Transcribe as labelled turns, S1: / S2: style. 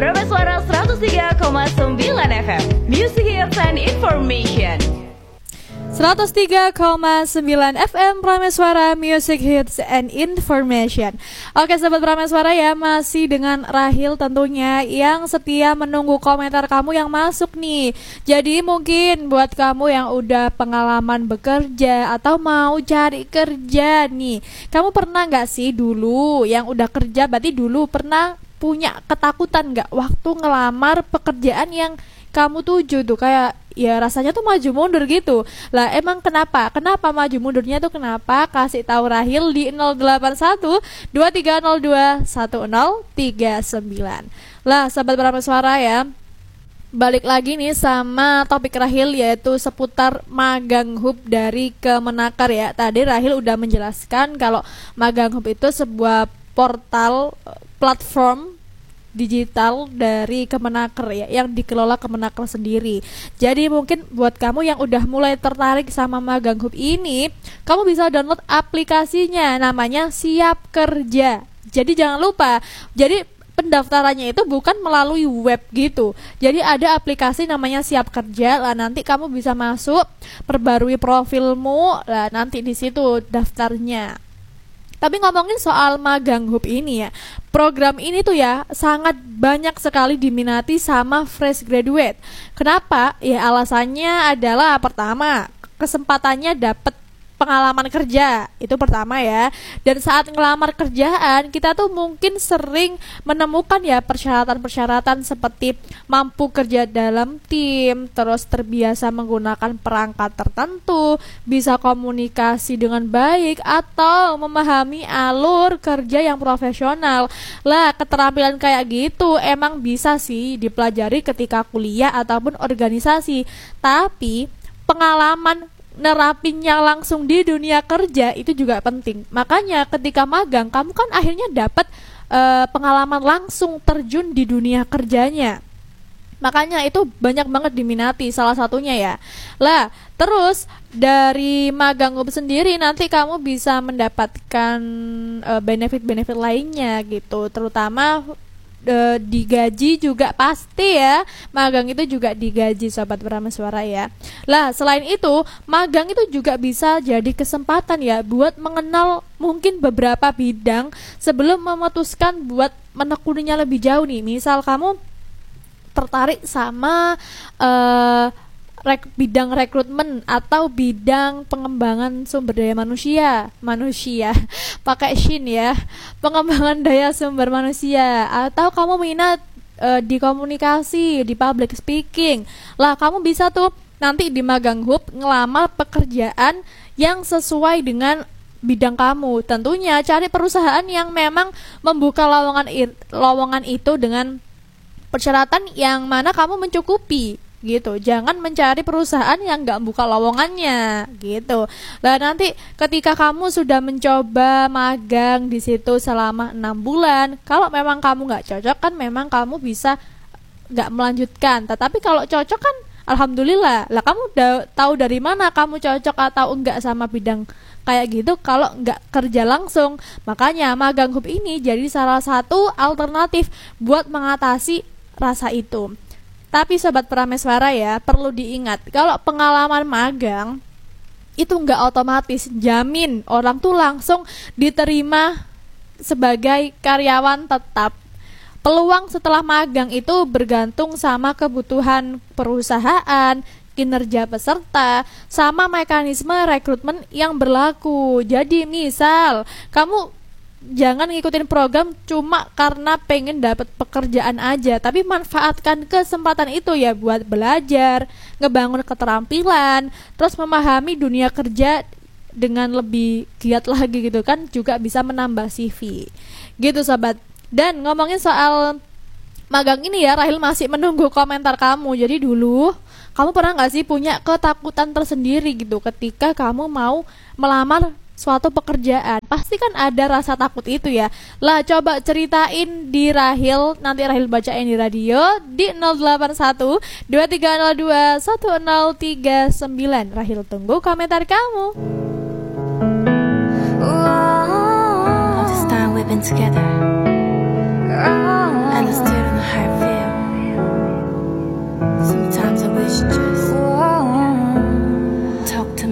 S1: Prameswara 103,9 FM. Music Hits and Information.
S2: 103,9 FM Prameswara Music Hits and Information. Oke Sobat Prameswara ya, masih dengan Rahil tentunya yang setia menunggu komentar kamu yang masuk nih. Jadi mungkin buat kamu yang udah pengalaman bekerja atau mau cari kerja nih, kamu pernah gak sih dulu yang udah kerja, berarti dulu pernah punya ketakutan gak waktu ngelamar pekerjaan yang kamu tuju tuh, kayak ya rasanya tuh maju mundur gitu. Lah emang kenapa maju mundurnya tuh kenapa? Kasih tahu Rahil di 081 2302 1039. Lah sahabat Prameswara ya, balik lagi nih sama topik Rahil, yaitu seputar magang hub dari Kemenakar ya. Tadi Rahil udah menjelaskan kalau magang hub itu sebuah portal platform digital dari Kemenakar ya, yang dikelola Kemenakar sendiri. Jadi mungkin buat kamu yang udah mulai tertarik sama magang hub ini, kamu bisa download aplikasinya, namanya Siap Kerja. Jadi jangan lupa, jadi pendaftarannya itu bukan melalui web gitu. Jadi ada aplikasi namanya Siap Kerja. Lah nanti kamu bisa masuk, perbarui profilmu, lah nanti di situ daftarnya. Tapi ngomongin soal magang hub ini ya, program ini tuh ya sangat banyak sekali diminati sama fresh graduate. Kenapa? Ya alasannya adalah pertama, kesempatannya dapat pengalaman kerja, itu pertama ya. Dan saat ngelamar kerjaan, kita tuh mungkin sering menemukan ya persyaratan-persyaratan seperti mampu kerja dalam tim, terus terbiasa menggunakan perangkat tertentu, bisa komunikasi dengan baik, atau memahami alur kerja yang profesional. Lah keterampilan kayak gitu emang bisa sih dipelajari ketika kuliah ataupun organisasi, tapi pengalaman nerapinya langsung di dunia kerja itu juga penting. Makanya ketika magang, kamu kan akhirnya dapat pengalaman langsung terjun di dunia kerjanya. Makanya itu banyak banget diminati, salah satunya ya. Lah terus dari magang hub sendiri nanti kamu bisa mendapatkan benefit-benefit lainnya gitu, terutama digaji juga pasti ya. Magang itu juga digaji Sobat Prameswara ya. Lah selain itu, magang itu juga bisa jadi kesempatan ya buat mengenal mungkin beberapa bidang sebelum memutuskan buat menekuninya lebih jauh nih. Misal kamu tertarik sama bidang rekrutmen atau bidang pengembangan sumber daya manusia pakai shin ya, pengembangan daya sumber manusia, atau kamu minat di komunikasi, di public speaking. Lah kamu bisa tuh nanti di magang hub ngelamar pekerjaan yang sesuai dengan bidang kamu. Tentunya cari perusahaan yang memang membuka lowongan itu dengan persyaratan yang mana kamu mencukupi gitu. Jangan mencari perusahaan yang nggak buka lowongannya gitu. Nah nanti ketika kamu sudah mencoba magang di situ selama 6 bulan, kalau memang kamu nggak cocok kan memang kamu bisa nggak melanjutkan. Tetapi kalau cocok kan alhamdulillah. Lah kamu udah tahu dari mana kamu cocok atau enggak sama bidang kayak gitu kalau nggak kerja langsung. Makanya magang hub ini jadi salah satu alternatif buat mengatasi rasa itu. Tapi Sobat Prameswara ya, perlu diingat kalau pengalaman magang itu nggak otomatis jamin orang tuh langsung diterima sebagai karyawan tetap. Peluang setelah magang itu bergantung sama kebutuhan perusahaan, kinerja peserta, sama mekanisme rekrutmen yang berlaku. Jadi misal kamu jangan ngikutin program cuma karena pengen dapat pekerjaan aja, tapi manfaatkan kesempatan itu ya buat belajar, ngebangun keterampilan, terus memahami dunia kerja dengan lebih giat lagi gitu kan, juga bisa menambah CV gitu Sobat. Dan ngomongin soal magang ini ya, Rahil masih menunggu komentar kamu. Jadi dulu kamu pernah gak sih punya ketakutan tersendiri gitu ketika kamu mau melamar suatu pekerjaan? Pasti kan ada rasa takut itu ya. Lah coba ceritain di Rahil, nanti Rahil bacain di radio di 081 2302 1039. Rahil tunggu komentar kamu.
S3: Let's start whipping together and let's do it on the heart feel. Sometimes